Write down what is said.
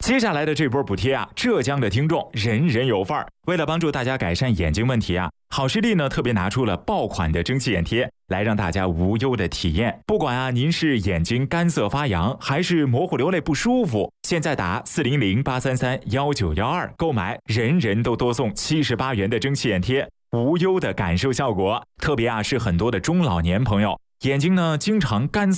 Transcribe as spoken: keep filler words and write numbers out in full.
接下来的这波补贴啊，浙江的听众人人有份儿。为了帮助大家改善眼睛问题啊，好视力呢特别拿出了爆款的蒸汽眼贴，来让大家无忧的体验。不管啊您是眼睛干涩发痒，还是模糊流泪不舒服，现在打四零零八三三幺九幺二购买，人人都多送七十八元的蒸汽眼贴，无忧的感受效果。特别啊是很多的中老年朋友，眼睛呢经常干涩。